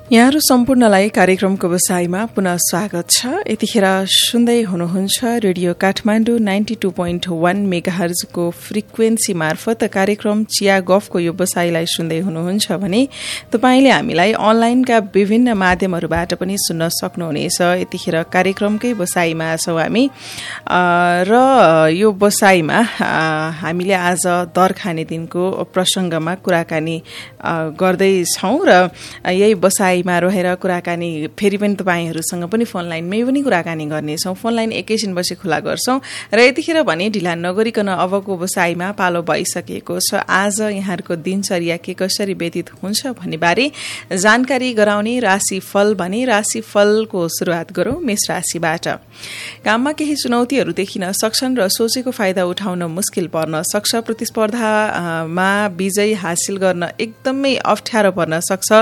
यहाँहरू सम्पूर्णलाई कार्यक्रमको व्यवसायमा पुनः स्वागत छ। यतिखेर सुन्दै हुनुहुन्छ रेडियो काठमाडौँ 92.1 मेगाहर्जको फ्रिक्वेन्सी मार्फत कार्यक्रम चिया गफको यो व्यवसायलाई सुन्दै हुनुहुन्छ भने तपाईले हामीलाई अनलाइनका विभिन्न माध्यमहरूबाट पनि सुन्न सक्नुहुनेछ। यतिखेर कार्यक्रमकै व्यवसायमा छौं हामी र यो व्यवसायमा हामीले आज दर खाने दिनको प्रसंगमा कुराकानी गर्दै छौं र यही व्यवसाय रहेर कुराकानी फेरि पनि तपाईहरुसँग पनि फोन लाइनमै पनि कुराकानी गर्नेछौं। फोन लाइन एकैछिनपछि खुला गर्छौं र यतिखेर भने ढिला नगरिकन अबको व्यवसायमा पालो भइसकेको छ। आज यहाँहरुको दिनचर्या के कसरी व्यतीत हुन्छ भन्ने बारे जानकारी गराउने राशिफल भने राशिफलको सुरुवात गरौं मेष राशिबाट। काममा केही चुनौतीहरू देखिन सक्छन् र सोचेको फाइदा उठाउन मुस्किल पर्न सक्छ। प्रतिस्पर्धामा विजय हासिल गर्न एकदमै अप्ठ्यारो पर्न सक्छ।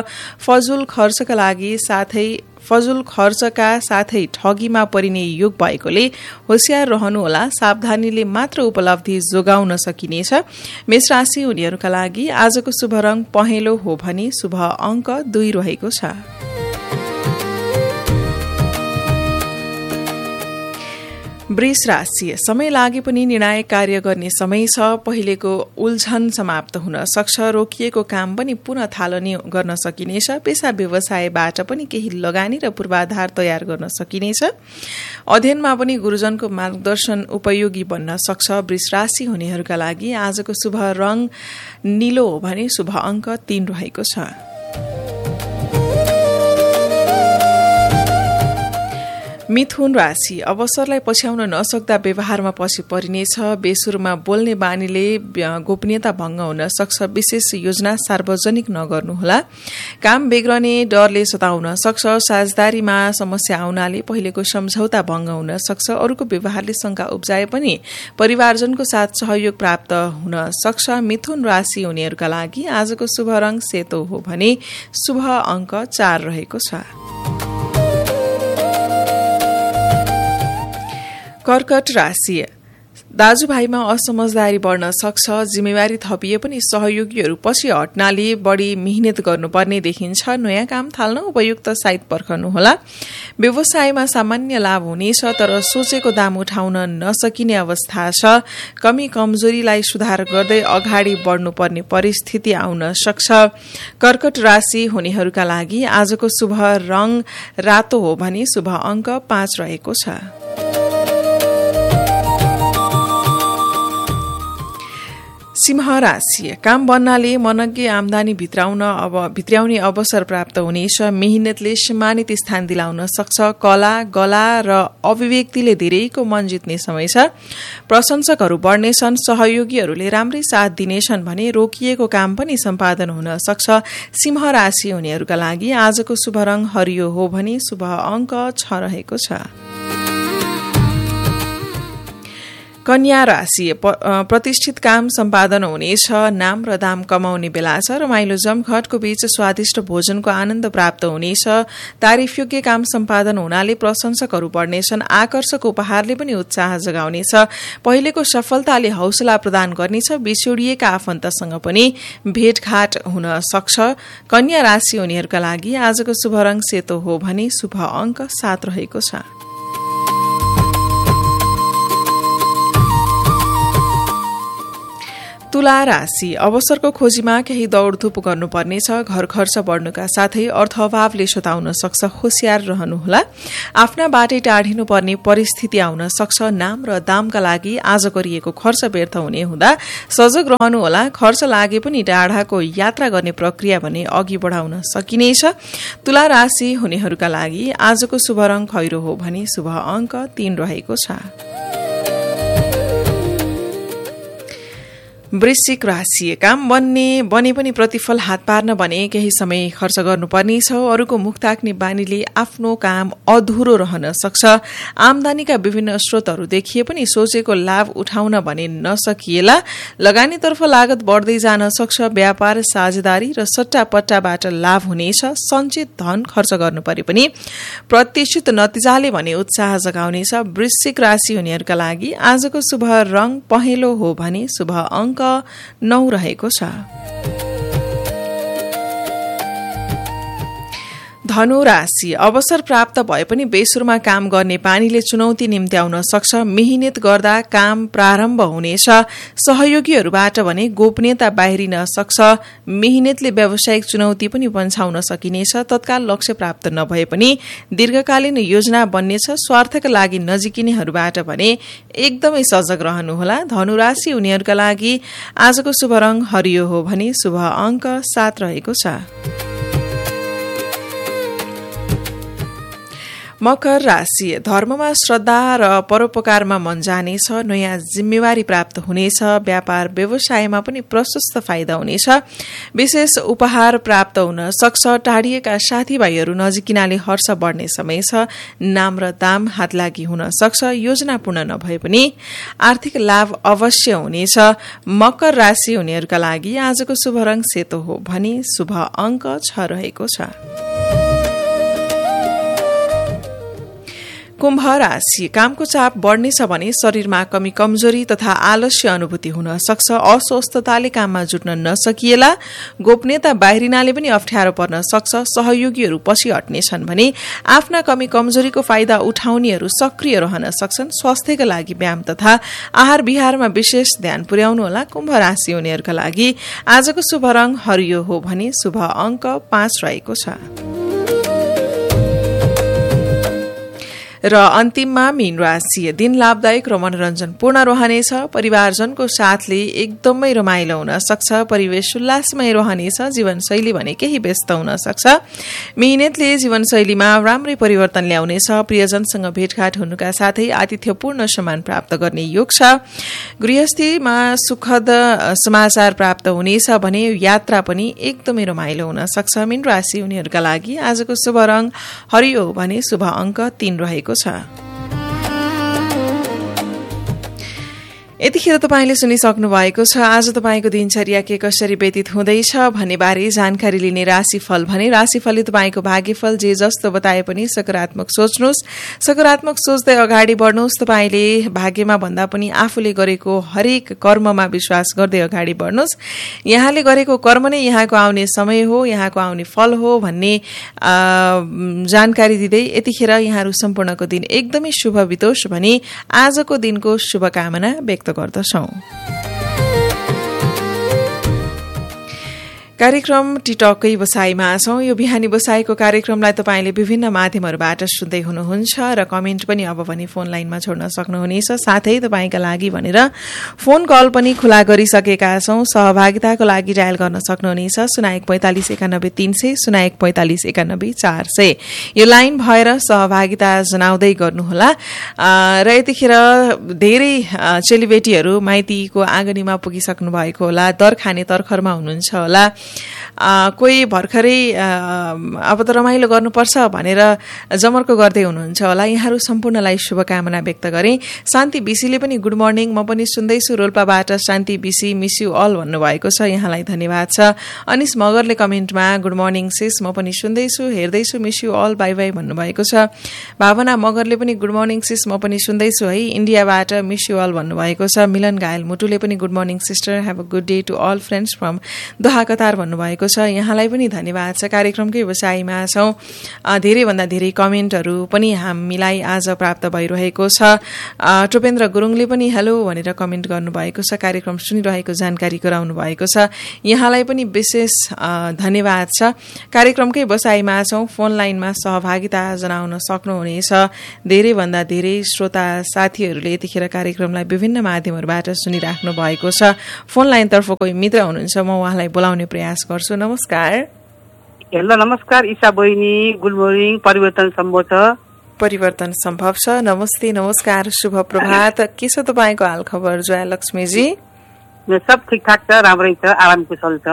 फजुल खर्चका साथै ठगीमा परिने योग भएकोले होशियार रहनुहोला। सावधानीले मात्र उपलब्धि जोगाउन सकिनेछ। मेष राशि उनीहरूका लागि आजको शुभ रंग पहेँलो हो भने शुभ अंक 2 रहेको छ। वृष राशि समय लागे पनि निर्णायक कार्य गर्ने समय छ। पहिलेको उल्झन समाप्त हुन सक्छ। रोकिएको काम पनि पुनः थालनी गर्न सकिनेछ। पेशा व्यवसायबाट पनि केही लगानी र पूर्वाधार तयार गर्न सकिनेछ। अध्ययनमा पनि गुरुजनको मार्गदर्शन उपयोगी बन्न सक्छ। वृष राशि हुनेहरूका लागि आजको शुभ रंग नीलो हो भने शुभ अंक 3 रहेको छ। मिथुन राशि अवसरलाई पछ्याउन नसक्दा व्यवहारमा पछि परिनेछ। बेसुरमा बोल्ने बानीले गोपनीयता भंग हुन सक्छ। विशेष योजना सार्वजनिक नगर्नुहोला। काम बिग्रने डरले सताउन सक्छ। साझेदारीमा समस्या आउनाले पहिलेको सम्झौता भंग हुन सक्छ। अरूको व्यवहारले शंका उब्जाए पनि परिवारजनको साथ सहयोग प्राप्त हुन सक्छ। मिथुन राशि हुनेहरूका लागि आजको शुभ रंग सेतो हो भने शुभ अंक 4 रहेको छ। कर्कट राशि दाजुभाइमा असमझदारी बढ्न सक्छ। जिम्मेवारी थपिए पनि सहयोगीहरू पछि हट्नाले बढी मेहनत गर्नुपर्ने देखिन्छ। नयाँ काम थाल्न उपयुक्त साइट पर्खनुहोला। व्यवसायमा सामान्य लाभ हुनेछ तर सोचेको दाम उठाउन नसकिने अवस्था छ। कमी कमजोरीलाई सुधार गर्दै अगाडि बढ्नुपर्ने परिस्थिति आउन सक्छ। कर्कट राशि हुनेहरूका लागि आजको शुभ रंग रातो हो भने शुभ अंक 5 रहेको छ। सिंह राशि काम बन्नाले मनज्ञ आमदानी भित्र्याउने अवसर प्राप्त हुनेछ। मेहनतले सम्मानित स्थान दिलाउन सक्छ। कला गला र अभिव्यक्तिले धेरैको मन जित्ने समय छ। प्रशंसकहरू बढ्नेछन्। सहयोगीहरूले राम्रै साथ दिनेछन् भने रोकिएको काम पनि सम्पादन हुन सक्छ। सिंह राशि हुनेहरूका लागि आजको शुभ रंग हरियो हो भने शुभ अंक 6 रहेको छ। कन्या राशि प्रतिष्ठित काम सम्पादन हुनेछ। नाम र दाम कमाउने बेला छ। रमाइलो जमघटको बीच स्वादिष्ट भोजनको आनन्द प्राप्त हुनेछ। तारिफयोग्य काम सम्पादन हुनाले प्रशंसकहरू बढ्नेछन्। आकर्षक उपहारले पनि उत्साह जगाउनेछ। पहिलेको सफलताले हौसला प्रदान गर्नेछ। बिछोडिएका आफन्तसँग पनि भेटघाट हुन सक्छ। कन्या राशि उनीहरूका लागि आजको शुभ रंग सेतो हो भने शुभ अंक 7 रहेको छ। तुला राशि अवसरको खोजीमा केही दौडधुप गर्नुपर्नेछ। घर खर्च बढ्नुका साथै अर्थ अभावले सताउन सक्छ। होशियार रहनुहोला। आफ्ना बाटै टाढिनुपर्ने परिस्थिति आउन सक्छ। नाम र दामका लागि आज गरिएको खर्च व्यर्थ हुने हुँदा सजग रहनुहोला। खर्च लागे पनि टाढाको यात्रा गर्ने प्रक्रिया भने अघि बढाउन सकिनेछ। तुला राशि हुनेहरूका लागि आजको शुभ रंग खैरो हो भने शुभ अंक 3 रहेको छ। वृश्चिक राशि काम बने पनि प्रतिफल हात पार्न भने केही समय खर्च गर्नुपर्ने छ। अरूको मुख ताक्ने बानीले आफ्नो काम अधुरो रहन सक्छ। आमदानीका विभिन्न स्रोतहरू देखिए पनि सोचेको लाभ उठाउन भने नसकिएला। लगानीतर्फ लागत बढ्दै जान सक्छ। व्यापार साझेदारी र सट्टापट्टाबाट लाभ हुनेछ। सञ्चित धन खर्च गर्नु परे पनि प्रत्याशित नतिजाले भने उत्साह जगाउनेछ। वृश्चिक राशि हुनेहरूका लागि आजको शुभ रंग पहेँलो हो भने शुभ अंक 9 रहेको छ। धनु राशि अवसर प्राप्त भए पनि बेसुरमा काम गर्ने पानीले चुनौती निम्त्याउन सक्छ। मेहनत गर्दा काम प्रारम्भ हुनेछ। सहयोगीहरूबाट भने गोपनीयता बाहिरिन सक्छ। मेहनतले व्यावसायिक चुनौती पनि पन्छाउन सकिनेछ। तत्काल लक्ष्य प्राप्त नभए पनि दीर्घकालीन योजना बन्नेछ। स्वार्थका लागि नजिकिनेहरूबाट भने एकदमै सजग रहनुहोला। धनु राशि उनीहरूका लागि आजको शुभ रंग हरियो हो भने शुभ अंक 7 रहेको छ। मकर राशि धर्ममा श्रद्धा र परोपकारमा मन जानेछ। नयाँ जिम्मेवारी प्राप्त हुनेछ। व्यापार व्यवसायमा पनि प्रशस्त फाइदा हुनेछ। विशेष उपहार प्राप्त हुन सक्छ। टाढिएका साथीभाइहरू नजिकिनाले हर्ष बढ्ने समय छ। नाम र दाम हातलागी हुन सक्छ। योजना पूर्ण नभए पनि आर्थिक लाभ अवश्य हुनेछ। मकर राशि उनीहरूका लागि आजको शुभ रंग सेतो हो भने शुभ अंक 6 रहेको छ। कुम्भ राशि कामको चाप बढ्नेछ भने शरीरमा कमी कमजोरी तथा आलस्य अनुभूति हुन सक्छ। अस्वस्थताले काममा जुट्न नसकिएला। गोपनीयता बाहिरिनाले पनि अप्ठ्यारो पर्न सक्छ। सहयोगीहरू पछि हट्नेछन् भने आफ्ना कमी कमजोरीको फाइदा उठाउनेहरू सक्रिय रहन सक्छन्। स्वास्थ्यका लागि व्यायाम तथा आहार विहारमा विशेष ध्यान पुर्याउनुहोला। कुम्भ राशि उनीहरूका लागि आजको शुभ रंग हरियो हो भने शुभ अंक 5 रहेको छ। र अन्तिममा मीन राशि दिन लाभदायक र मनोरञ्जनपूर्ण रहनेछ। परिवारजनको साथले एकदमै रमाइलो हुन सक्छ। परिवेश उल्लासमय रहनेछ। जीवनशैली भने केही व्यस्त हुन सक्छ। मेहनतले जीवनशैलीमा राम्रै परिवर्तन ल्याउनेछ। प्रियजनसँग भेटघाट हुनुका साथै आतिथ्यपूर्ण सम्मान प्राप्त गर्ने योग छ। गृहस्थीमा सुखद समाचार प्राप्त हुनेछ भने यात्रा पनि एकदमै रमाइलो हुन सक्छ। मीन राशि उनीहरूका लागि आजको शुभ रंग हरियो हो भने शुभ अंक 3 रहेको छ। यतिखेर तपाईले सुनिसक्नु भएको छ। आज तपाईको दिनचर्या के कसरी व्यतीत हुँदैछ भन्ने बारे जानकारी लिने राशिफल भने राशिफलले तपाईको भाग्यफल जे जस्तो बताए पनि सकारात्मक सोच्नुहोस्। सकारात्मक सोच्दै अगाडि बढ्नुहोस्। तपाईले भाग्यमा भन्दा पनि आफूले गरेको हरेक कर्ममा विश्वास गर्दै अगाडि बढ्नुहोस्। यहाँले गरेको कर्म नै यहाँको आउने समय हो, यहाँको आउने फल हो भन्ने जानकारी दिँदै यतिखेर यहाँहरू सम्पूर्णको दिन एकदमै शुभ बितोस् भनी आजको दिनको शुभकामना व्यक्त गर्दछौं। कार्यक्रम टिटककै बसाईमा छौं। यो बिहानी बसाईको कार्यक्रमलाई तपाईले विभिन्न माध्यमहरूबाट सुन्दै हुनुहुन्छ र कमेन्ट पनि अब भने फोन लाइनमा छोड्न सक्नुहुनेछ। साथै तपाईका लागि भनेर फोन कल पनि खुला गरिसकेका छौं। सहभागिताको लागि डायल गर्न सक्नुहुनेछ 0145 91 300 0145 91 400। यो लाइन भएर सहभागिता जनाउँदै गर्नुहोला। र यतिखेर धेरै चेलीबेटीहरू माइतीको आँगनीमा पुगिसक्नु भएको होला। दर खाने तर्खरमा हुनुहुन्छ होला। कोही भर्खरै अब त रमाइलो गर्नुपर्छ भनेर जमर्को गर्दै हुनुहुन्छ होला। यहाँहरू सम्पूर्णलाई शुभकामना व्यक्त गरे। शान्ति बिसीले पनि गुड मर्निङ, म पनि सुन्दैछु रोल्पाबाट शान्ति बिसी, मिस यु अल भन्नुभएको छ। यहाँलाई धन्यवाद छ। अनिस मगरले कमेन्टमा गुड मर्निङ सिस, म पनि सुन्दैछु हेर्दैछु, miss you all, by by भन्नुभएको छ। भावना मगरले पनि गुड मर्निङ सिस, म पनि सुन्दैछु है, इन्डियाबाट मिस यु अल भन्नुभएको छ। मिलन घायल मुटुले पनि good morning sister, have a good day to all friends from Doha Qatar भन्नुभएको छ। यहाँलाई पनि धन्यवाद छ। कार्यक्रमकै व्यवसायमा छौं। धेरैभन्दा धेरै कमेन्टहरू पनि हामीलाई आज प्राप्त भइरहेको छ। टोपेन्द्र गुरुङले पनि हेलो भनेर कमेन्ट गर्नुभएको छ। कार्यक्रम सुनिरहेको जानकारी गराउनु भएको छ। यहाँलाई पनि विशेष धन्यवाद छ। कार्यक्रमकै व्यवसायमा छौं। फोन लाइनमा सहभागिता जनाउन सक्नुहुनेछ। धेरैभन्दा धेरै श्रोता साथीहरूले यतिखेर कार्यक्रमलाई विभिन्न माध्यमहरूबाट सुनिराख्नु भएको छ। फोन लाइनतर्फ कोही मित्र हुनुहुन्छ, म उहाँलाई बोलाउने प्रयास गर्छु। नमस्कार। हेलो नमस्कार ईशा बहिनी, गुड मर्निङ। परिवर्तन सम्भव छ? परिवर्तन सम्भव छ। नमस्ते नमस्कार, शुभ प्रभात। के छ तपाईको हाल खबर जया लक्ष्मीजी? सब ठिकठाक छ, राम्रै छ, आराम कुशल छ।